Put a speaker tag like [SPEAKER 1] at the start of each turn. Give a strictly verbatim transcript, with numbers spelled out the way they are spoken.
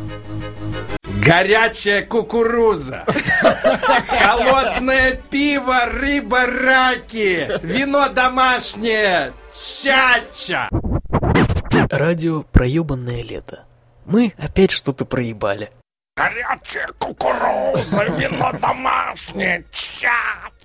[SPEAKER 1] Горячая кукуруза, холодное пиво, рыба, раки, вино домашнее, чача.
[SPEAKER 2] Радио «Проебанное лето». Мы опять что-то проебали.
[SPEAKER 1] Горячая кукуруза, вино домашнее, чача.